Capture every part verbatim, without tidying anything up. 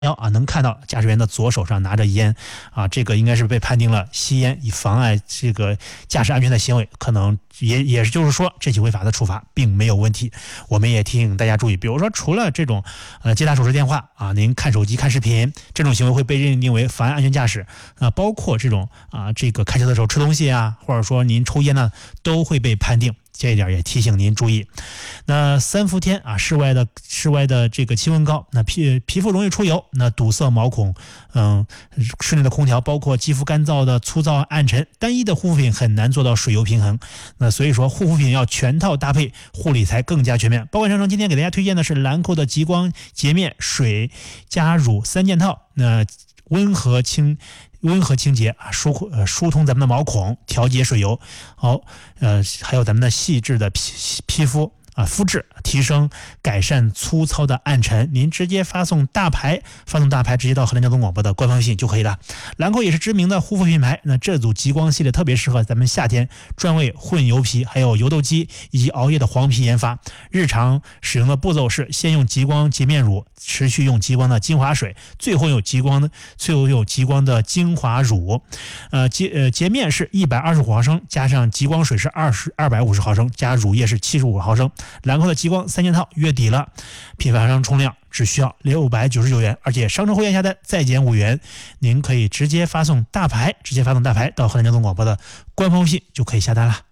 啊，能看到驾驶员的左手上拿着烟啊，这个应该是被判定了吸烟以妨碍这个驾驶安全的行为，可能也也就是说这起违法的处罚并没有问题。我们也提醒大家注意，比如说除了这种呃接打手持电话啊，您看手机看视频这种行为会被认定为妨碍安全驾驶啊，包括这种啊这个开车的时候吃东西啊，或者说您抽烟呢，都会被判定。这一点也提醒您注意。那三伏天啊，室外的室外的这个气温高，那皮皮肤容易出油，那堵塞毛孔，嗯，室内的空调包括肌肤干燥的粗糙暗沉，单一的护肤品很难做到水油平衡。那所以说护肤品要全套搭配，护理才更加全面。包括商城今天给大家推荐的是兰蔻的极光洁面水加乳三件套，那温和清。温和清洁啊，疏呃疏通咱们的毛孔，调节水油，好，呃，还有咱们的细致的皮皮肤啊，肤质提升，改善粗糙的暗沉。您直接发送大牌，发送大牌直接到河南交通广播的官方微信就可以了。兰蔻也是知名的护肤品牌，那这组极光系列特别适合咱们夏天，专为混油皮、还有油痘肌以及熬夜的黄皮研发。日常使用的步骤是：先用极光洁面乳，持续用极光的精华水，最后用极光的最后用极光的精华乳。呃洁呃洁面是一百二十五毫升，加上极光水是二十二百五十毫升，加乳液是七十五毫升。兰蔻的极光三件套月底了，品牌商冲量只需要六百九十九元，而且商城会员下单再减五元，您可以直接发送大牌，直接发送大牌到河南交通广播的官方微信就可以下单了。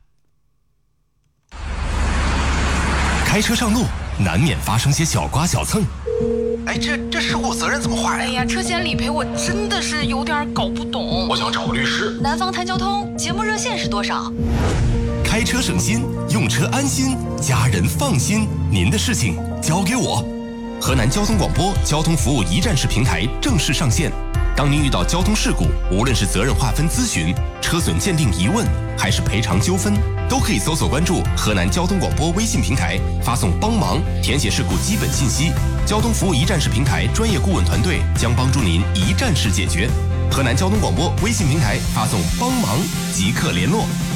开车上路难免发生些小刮小蹭， 哎，这这事故责任怎么划呀？ 哎呀，车险理赔我真的是有点搞不懂。 我想找个律师。 南方谈交通节目热线是多少？ 开车省心，用车安心，家人放心，您的事情交给我。河南交通广播交通服务一站式平台正式上线。当您遇到交通事故，无论是责任划分咨询、车损鉴定疑问，还是赔偿纠纷，都可以搜索关注河南交通广播微信平台，发送帮忙，填写事故基本信息。交通服务一站式平台专业顾问团队将帮助您一站式解决。河南交通广播微信平台发送帮忙即刻联络。